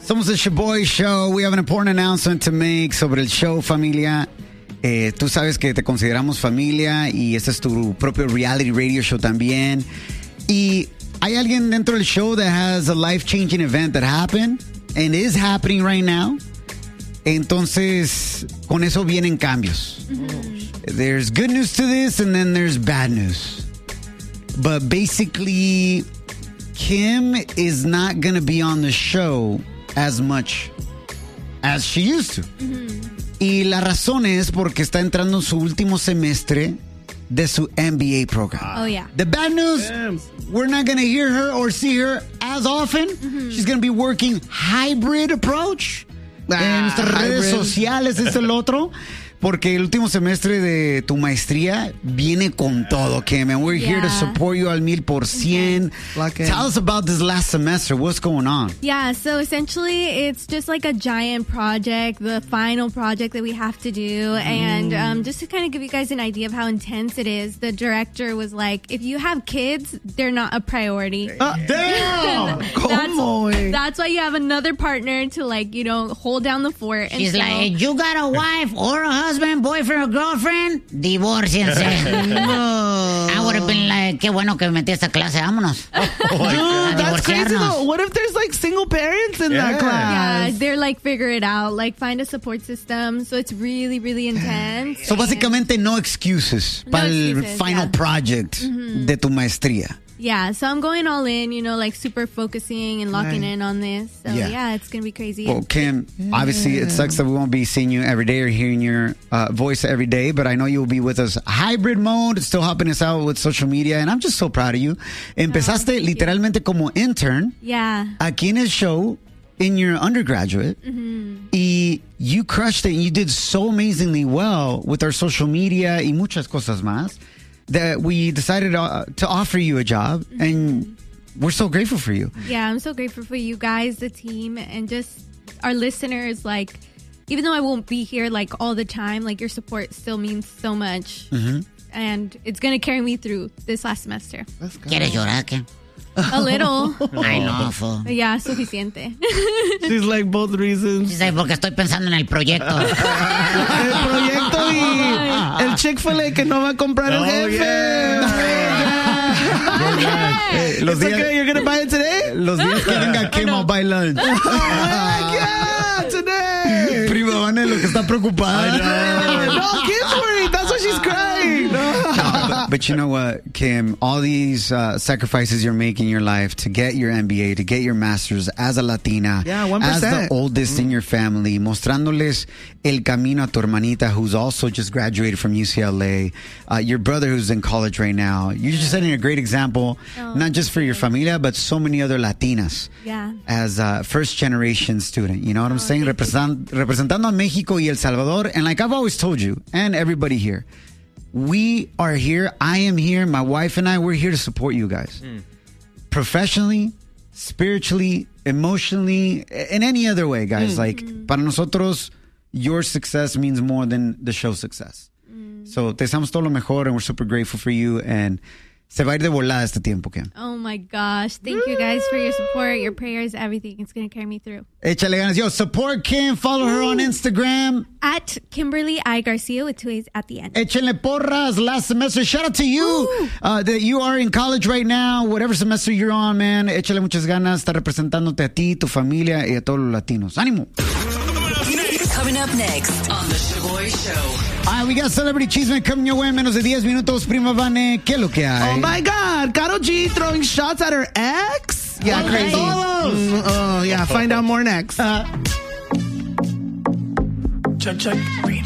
Somos el Shaboy Show. We have an important announcement to make sobre el show, familia. Tú sabes que te consideramos familia y este es tu propio reality radio show también. Y hay alguien dentro del show that has a life-changing event that happened and is happening right now. Entonces, con eso vienen cambios. There's good news to this and then there's bad news. But basically, Kim is not going to be on the show as much as she used to. Y la razón es porque está entrando en su último semestre de su MBA program. Oh, yeah. The bad news, we're not going to hear her or see her as often. She's going to be working hybrid approach. En nuestras redes sociales es el otro. Porque el último semestre de tu maestría viene con todo, Kim. And we're here to support you al 1000%. Tell us about this last semester. What's going on? Yeah, so essentially it's just like a giant project, the final project that we have to do. And just to kind of give you guys an idea of how intense it is, the director was like, if you have kids, they're not a priority. Damn! That's why you have another partner to, like, you know, hold down the fort. And She's like, you got a wife or a husband, boyfriend or girlfriend, divorciense. I would have been like, qué bueno que me metí a esta clase, vámonos. Dude, that's crazy though. What if there's like single parents in that class? Yeah, they're like, figure it out, like find a support system. So it's really, really intense. So básicamente no excuses para el final project de tu maestría. Yeah, so I'm going all in, you know, like super focusing and locking in on this. So yeah, it's going to be crazy. Well, Kim, obviously it sucks that we won't be seeing you every day or hearing your voice every day, but I know you'll be with us hybrid mode, still helping us out with social media, and I'm just so proud of you. Empezaste literalmente como intern aquí en el show in your undergraduate, y you crushed it, and you did so amazingly well with our social media y muchas cosas más, that we decided to offer you a job, and we're so grateful for you. Yeah, I'm so grateful for you guys, the team, and just our listeners. Like, even though I won't be here like all the time, like your support still means so much, and it's gonna carry me through this last semester. ¿Quieres llorar, qué? A little. I know, fool. Yeah, suficiente. She's like, both reasons. She's like, porque estoy pensando en el proyecto. El proyecto y el Chick-fil-A que no va a comprar el jefe. Los días, okay, you're gonna buy it today? Los días que venga Kim, I'll buy lunch. Yeah, today. Prima Vane lo que está preocupada. No, Kim's worried. That's why she's crying. But you know what, Kim? All these sacrifices you're making in your life to get your MBA, to get your master's as a Latina, 1%. as the oldest in your family, mostrándoles el camino a tu hermanita who's also just graduated from UCLA, your brother who's in college right now. You're just setting a great example, not just for your familia, but so many other Latinas as a first-generation student. You know what I'm saying? Representando a Mexico y El Salvador. And like I've always told you, and everybody here, we are here. I am here. My wife and I, we're here to support you guys. Professionally, spiritually, emotionally, in any other way, guys. Like, para nosotros, your success means more than the show's success. So, te deseamos todo lo mejor, and we're super grateful for you. And se va a ir de volada este tiempo, Kim. Oh my gosh. Thank you guys for your support, your prayers, everything. It's going to carry me through. Échale ganas. Yo, support Kim. Follow her on Instagram. At Kimberly I. Garcia with 2 A's at the end. Échenle porras last semester. Shout out to you that you are in college right now. Whatever semester you're on, man. Échale muchas ganas. Está representándote a ti, tu familia y a todos los latinos. ¡Ánimo! Coming up next on The Shaboy Show. All right, we got Celebrity Cheeseman coming your way in menos de 10 minutos. Prima Vane, ¿qué es lo que hay? Oh my God, Karol G throwing shots at her ex? Yeah, crazy. Todos. Yeah, find out more next. Check.